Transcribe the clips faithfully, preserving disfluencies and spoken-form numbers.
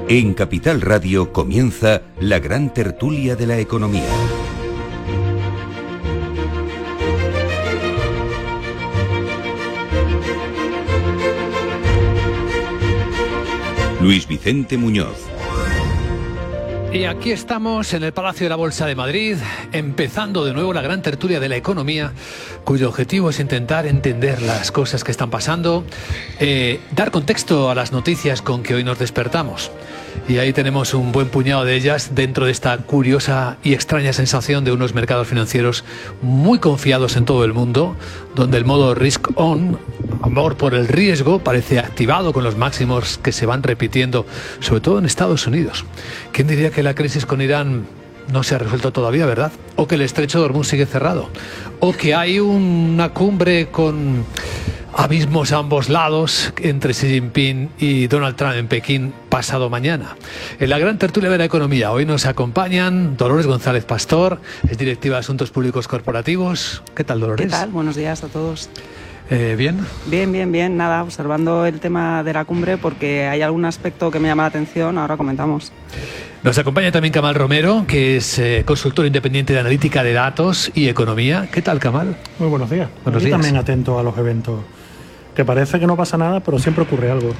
En Capital Radio comienza la gran tertulia de la economía. Luis Vicente Muñoz. Y aquí estamos en el Palacio de la Bolsa de Madrid, empezando de nuevo la gran tertulia de la economía, cuyo objetivo es intentar entender las cosas que están pasando, eh, dar contexto a las noticias con que hoy nos despertamos. Y ahí tenemos un buen puñado de ellas dentro de esta curiosa y extraña sensación de unos mercados financieros muy confiados en todo el mundo, donde el modo risk on, amor por el riesgo, parece activado con los máximos que se van repitiendo, sobre todo en Estados Unidos. ¿Quién diría que la crisis con Irán no se ha resuelto todavía, verdad? O que el estrecho de Hormuz sigue cerrado. O que hay una cumbre con abismos a ambos lados entre Xi Jinping y Donald Trump en Pekín pasado mañana. En la gran tertulia de la economía hoy nos acompañan Dolores González Pastor, es directiva de Asuntos Públicos Corporativos. ¿Qué tal, Dolores? ¿Qué tal? Buenos días a todos. Eh, ¿Bien? Bien, bien, bien. Nada, observando el tema de la cumbre porque hay algún aspecto que me llama la atención, ahora comentamos. Nos acompaña también Kamal Romero, que es eh, consultor independiente de analítica de datos y economía. ¿Qué tal, Kamal? Muy buenos días. Buenos Aquí días. También atento a los eventos, que parece que no pasa nada, pero siempre ocurre algo.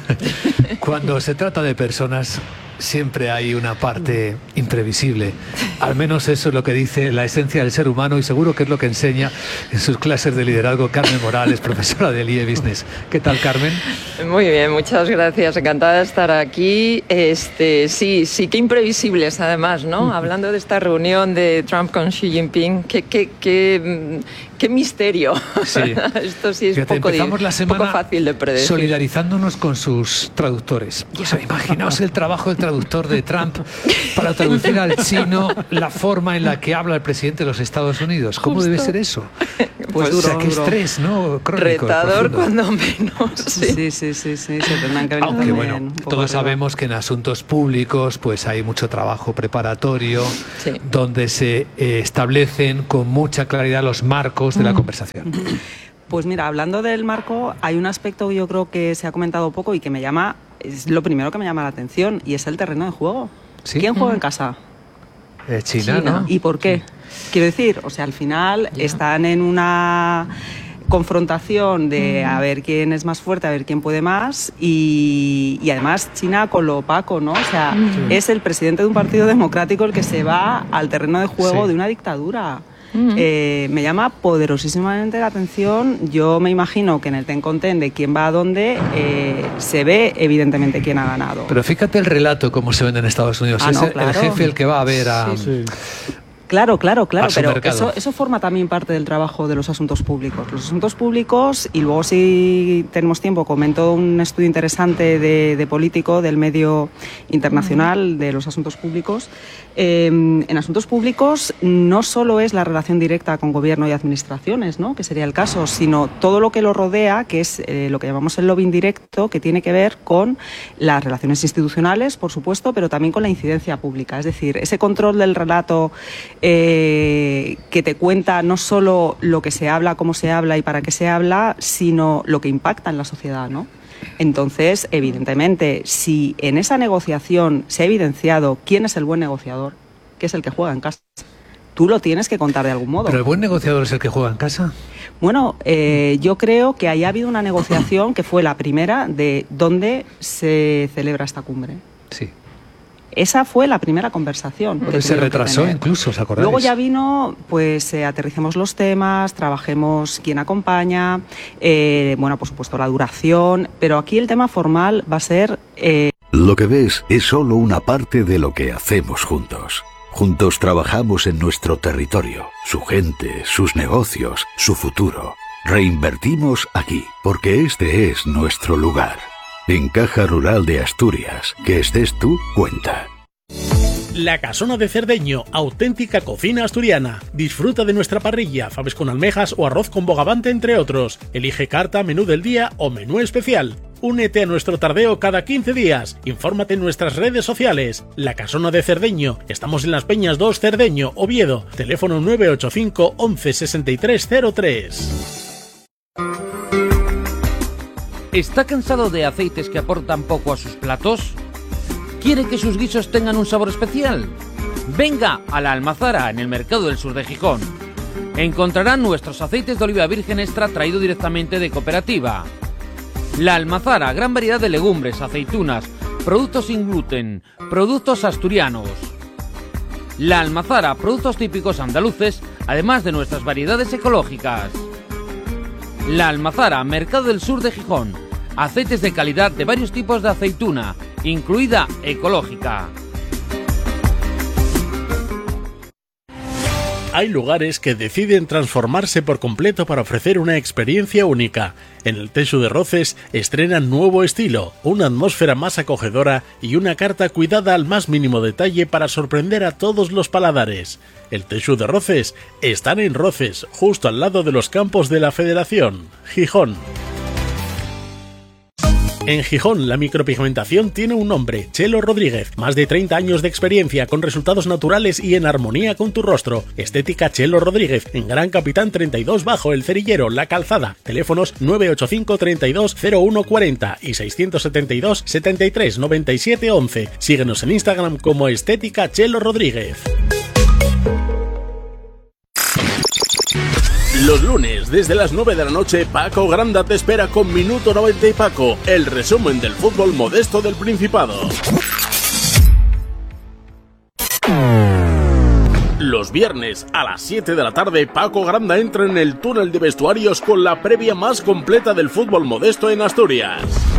Cuando se trata de personas, siempre hay una parte imprevisible. Al menos eso es lo que dice la esencia del ser humano y seguro que es lo que enseña en sus clases de liderazgo Carmen Morales, profesora del I E Business. ¿Qué tal, Carmen? Muy bien, muchas gracias. Encantada de estar aquí. Este, sí, sí, qué imprevisibles además, ¿no? Hablando de esta reunión de Trump con Xi Jinping, qué, qué, qué, qué misterio. Sí. Esto sí es Fíjate, poco, empezamos la semana poco fácil de predecir. Solidarizándonos con sus traductores. O sea, imaginaos el trabajo del traductor de Trump para traducir al chino la forma en la que habla el presidente de los Estados Unidos. ¿Cómo Justo. debe ser eso? Pues o sea, duro, qué duro. estrés, ¿no? Crónico, Retador profundo. cuando menos. Sí. Sí, sí, sí, sí, se tendrán que venir Aunque también bueno, un poco todos arriba. sabemos que en asuntos públicos pues hay mucho trabajo preparatorio, Sí. donde se eh, establecen con mucha claridad los marcos de la conversación. Pues mira, hablando del marco, hay un aspecto que yo creo que se ha comentado poco y que me llama, es lo primero que me llama la atención, y es el terreno de juego. ¿Sí? ¿Quién juega en casa? Eh, China, ¿no? ¿Y por qué? Quiero decir, o sea, al final Ya. están en una confrontación de a ver quién es más fuerte, a ver quién puede más, y, y además China con lo opaco, ¿no? O sea, es el presidente de un partido democrático el que se va al terreno de juego Sí. de una dictadura. Eh, me llama poderosísimamente la atención. Yo me imagino que en el ten con ten de quién va a dónde eh, se ve evidentemente quién ha ganado. Pero fíjate el relato como se vende en Estados Unidos. Ah, es no, el- claro. el jefe el que va a ver a... Sí. Claro, claro, claro, a su pero mercado. eso, eso forma también parte del trabajo de los asuntos públicos. Los asuntos públicos, y luego si tenemos tiempo, comento un estudio interesante de, de político del medio internacional de los asuntos públicos. Eh, en asuntos públicos no solo es la relación directa con gobierno y administraciones, ¿no? Que sería el caso, sino todo lo que lo rodea, que es eh, lo que llamamos el lobbying directo, que tiene que ver con las relaciones institucionales, por supuesto, pero también con la incidencia pública. Es decir, ese control del relato eh, que te cuenta no solo lo que se habla, cómo se habla y para qué se habla, sino lo que impacta en la sociedad, ¿no? Entonces, evidentemente, si en esa negociación se ha evidenciado quién es el buen negociador, que es el que juega en casa, tú lo tienes que contar de algún modo. ¿Pero el buen negociador es el que juega en casa? Bueno, eh, yo creo que ahí ha habido una negociación que fue la primera de dónde se celebra esta cumbre. Sí. Esa fue la primera conversación. que Porque se tuvieron que retrasó tener. incluso, ¿os acordáis? Luego ya vino, pues eh, aterricemos los temas, trabajemos quién acompaña, eh, bueno, por supuesto la duración, pero aquí el tema formal va a ser... Eh, Lo que ves es solo una parte de lo que hacemos juntos. Juntos trabajamos en nuestro territorio, su gente, sus negocios, su futuro. Reinvertimos aquí, porque este es nuestro lugar. En Caja Rural de Asturias, que estés tú, cuenta. La Casona de Cerdeño, auténtica cocina asturiana. Disfruta de nuestra parrilla, faves con almejas o arroz con bogavante, entre otros. Elige carta, menú del día o menú especial. Únete a nuestro tardeo cada quince días. Infórmate en nuestras redes sociales. La Casona de Cerdeño. Estamos en Las Peñas dos, Cerdeño, Oviedo. Teléfono nueve ocho cinco once sesenta y tres cero tres. ¿Está cansado de aceites que aportan poco a sus platos? ¿Quiere que sus guisos tengan un sabor especial? Venga a La Almazara, en el Mercado del Sur de Gijón. Encontrarán nuestros aceites de oliva virgen extra traído directamente de cooperativa. La Almazara, gran variedad de legumbres, aceitunas, productos sin gluten, productos asturianos. La Almazara, productos típicos andaluces, además de nuestras variedades ecológicas. La Almazara, Mercado del Sur de Gijón. Aceites de calidad de varios tipos de aceituna, incluida ecológica. Hay lugares que deciden transformarse por completo para ofrecer una experiencia única. En el Teixu de Roces estrenan nuevo estilo, una atmósfera más acogedora y una carta cuidada al más mínimo detalle para sorprender a todos los paladares. El Teixu de Roces están en Roces, justo al lado de los campos de la Federación, Gijón. En Gijón, la micropigmentación tiene un nombre, Chelo Rodríguez. Más de treinta años de experiencia con resultados naturales y en armonía con tu rostro. Estética Chelo Rodríguez, en Gran Capitán treinta y dos bajo El Cerillero, La Calzada. Teléfonos nueve ocho cinco, treinta y dos, cero uno cuarenta y seiscientos setenta y dos, setenta y tres, noventa y siete, once. Síguenos en Instagram como Estética Chelo Rodríguez. Los lunes, desde las nueve de la noche, Paco Granda te espera con Minuto noventa y Paco, el resumen del fútbol modesto del Principado. Los viernes, a las siete de la tarde, Paco Granda entra en el túnel de vestuarios con la previa más completa del fútbol modesto en Asturias.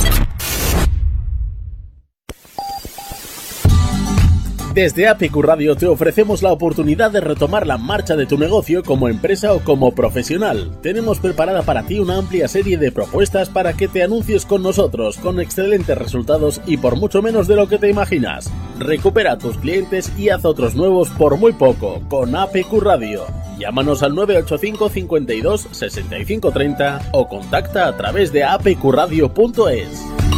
Desde A P Q Radio te ofrecemos la oportunidad de retomar la marcha de tu negocio como empresa o como profesional. Tenemos preparada para ti una amplia serie de propuestas para que te anuncies con nosotros, con excelentes resultados y por mucho menos de lo que te imaginas. Recupera a tus clientes y haz otros nuevos por muy poco, con A P Q Radio. Llámanos al nueve ocho cinco, cincuenta y dos, sesenta y cinco, treinta o contacta a través de a p q radio punto es.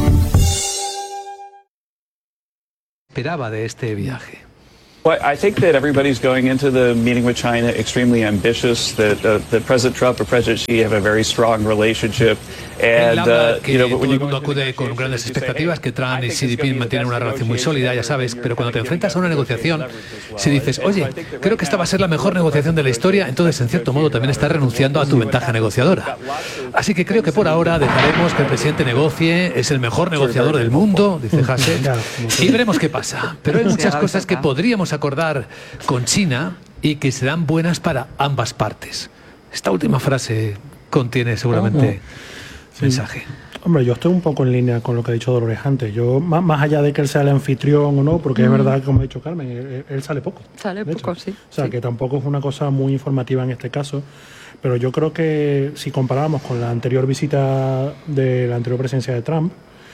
Esperaba de este viaje. Well, I think that everybody's going into the meeting with China extremely ambitious, that, uh, that President Trump and President Xi have a very strong relationship. And, uh, que you know, todo el mundo acude con grandes expectativas, que Trump y Xi Jinping mantienen una relación muy sólida, ya sabes, pero cuando te enfrentas a una negociación, si dices, oye, creo que esta va a ser la mejor negociación de la historia, entonces en cierto modo también estás renunciando a tu ventaja negociadora. Así que creo que por ahora dejaremos que el presidente negocie, es el mejor negociador del mundo, dice Hassett, y veremos qué pasa. Pero hay muchas cosas que podríamos acordar con China y que serán buenas para ambas partes. Esta última frase contiene seguramente Sí. mensaje. Hombre, yo estoy un poco en línea con lo que ha dicho Dolores antes. Yo, más, más allá de que él sea el anfitrión o no, porque mm. es verdad, como ha dicho Carmen, él, él sale poco. Sale poco, sí. O sea, sí. que tampoco es una cosa muy informativa en este caso. Pero yo creo que si comparamos con la anterior visita de la anterior presidencia de Trump,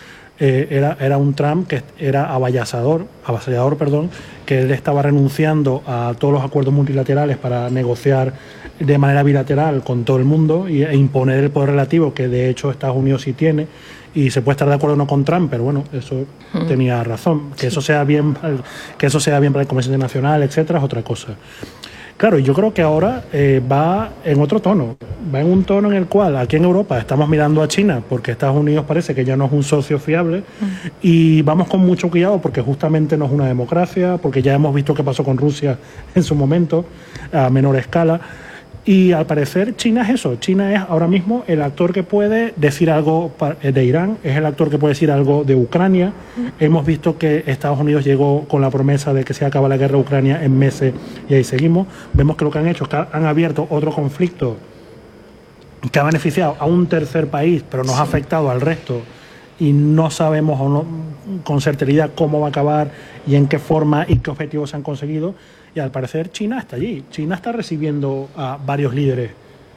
eh, era, era un Trump que era avasallador, avasallador, perdón, que él estaba renunciando a todos los acuerdos multilaterales para negociar de manera bilateral con todo el mundo y, e imponer el poder relativo que de hecho Estados Unidos sí tiene, y se puede estar de acuerdo o no con Trump, pero bueno, eso mm. tenía razón. Que eso sea bien, que eso sea bien para el comercio internacional, etcétera, es otra cosa. Claro, yo creo que ahora eh, va en otro tono, va en un tono en el cual aquí en Europa estamos mirando a China porque Estados Unidos parece que ya no es un socio fiable uh-huh. y vamos con mucho cuidado porque justamente no es una democracia, porque ya hemos visto qué pasó con Rusia en su momento, a menor escala. Y al parecer China es eso, China es ahora mismo el actor que puede decir algo de Irán, es el actor que puede decir algo de Ucrania. Mm. Hemos visto que Estados Unidos llegó con la promesa de que se acaba la guerra de Ucrania en meses y ahí seguimos. Vemos que lo que han hecho es que han abierto otro conflicto que ha beneficiado a un tercer país, pero nos sí. ha afectado al resto y no sabemos o no, con certeza cómo va a acabar y en qué forma y qué objetivos se han conseguido. Y al parecer China está allí. China está recibiendo a varios líderes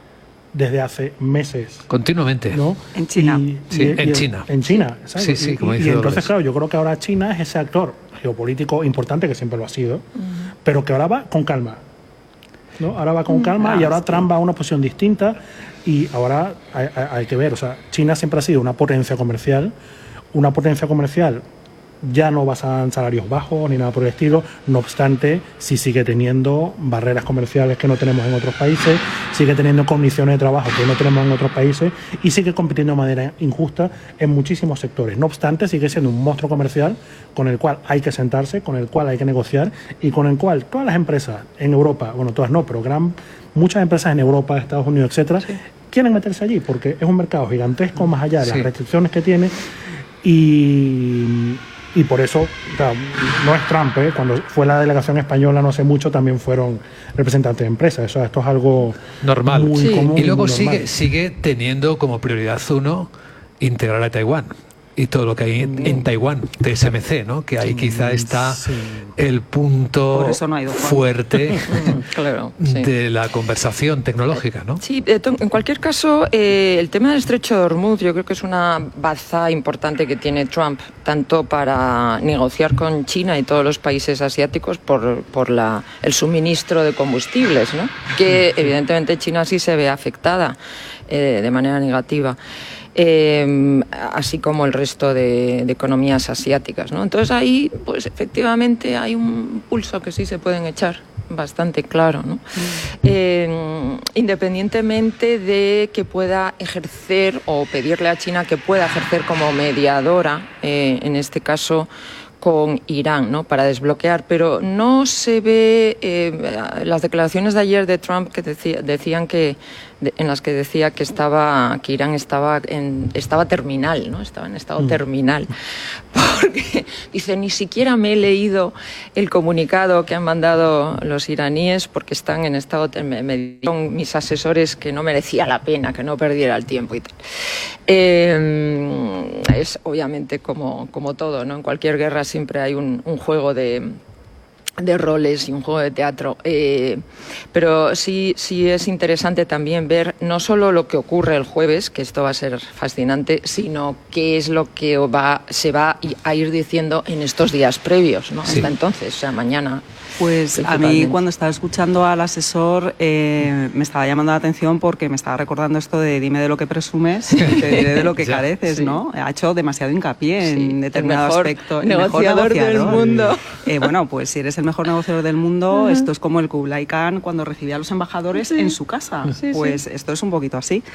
desde hace meses. Continuamente. ¿No? En China. Y, sí, y, en y, China. En China, ¿sabes? Sí, sí, como y, dice y entonces, Dolores. claro, yo creo que ahora China es ese actor geopolítico importante, que siempre lo ha sido, uh-huh. pero que ahora va con calma. ¿No? Ahora va con calma uh-huh. y ahora Trump va a una posición distinta y ahora hay, hay, hay que ver. O sea, China siempre ha sido una potencia comercial, una potencia comercial ya no basada en salarios bajos ni nada por el estilo. No obstante, sí sigue teniendo barreras comerciales que no tenemos en otros países, sigue teniendo condiciones de trabajo que no tenemos en otros países y sigue compitiendo de manera injusta en muchísimos sectores. No obstante, sigue siendo un monstruo comercial con el cual hay que sentarse, con el cual hay que negociar y con el cual todas las empresas en Europa, bueno, todas no, pero gran, muchas empresas en Europa, Estados Unidos, etcétera, sí, quieren meterse allí porque es un mercado gigantesco más allá de las sí. restricciones que tiene y... Y por eso, o sea, no es Trump, ¿eh? Cuando fue la delegación española no hace mucho también fueron representantes de empresas. Eso, esto es algo normal. Muy sí. común. Y luego muy sigue, sigue teniendo como prioridad uno integrar a Taiwán y todo lo que hay en, en Taiwán, T S M C, ¿no? Que ahí quizá está sí. el punto no fuerte claro, sí. de la conversación tecnológica, ¿no? Sí, en cualquier caso, eh, el tema del Estrecho de Hormuz yo creo que es una baza importante que tiene Trump, tanto para negociar con China y todos los países asiáticos por, por la, el suministro de combustibles, ¿no? Que evidentemente China sí se ve afectada eh, de manera negativa. Eh, así como el resto de, de economías asiáticas, ¿no? Entonces ahí, pues efectivamente hay un pulso que sí se pueden echar bastante claro, ¿no? Mm. Eh, independientemente de que pueda ejercer o pedirle a China que pueda ejercer como mediadora, eh, en este caso con Irán, ¿no? Para desbloquear, pero no se ve eh, las declaraciones de ayer de Trump que decía, decían que de, en las que decía que estaba que Irán estaba en estaba terminal, ¿no? Estaba en estado mm. terminal. Porque dice, ni siquiera me he leído el comunicado que han mandado los iraníes porque están en estado terminal. Me dijeron mis asesores que no merecía la pena, que no perdiera el tiempo y tal. Eh, es obviamente como, como todo, ¿no? En cualquier guerra siempre hay un, un juego de, de roles y un juego de teatro. Eh, pero sí, sí es interesante también ver no solo lo que ocurre el jueves, que esto va a ser fascinante, sino qué es lo que va, se va a ir diciendo en estos días previos, ¿no? Sí. Hasta entonces, o sea, mañana. Pues a mí cuando estaba escuchando al asesor eh, me estaba llamando la atención porque me estaba recordando esto de dime de lo que presumes y te diré de lo que careces, sí. ¿no? Ha hecho demasiado hincapié en sí, determinado el mejor aspecto. El negociador, mejor negociador del mundo. Eh, bueno, pues si eres el mejor negociador del mundo, uh-huh. esto es como el Kublai Khan cuando recibía a los embajadores sí. en su casa. Sí, pues sí. esto es un poquito así.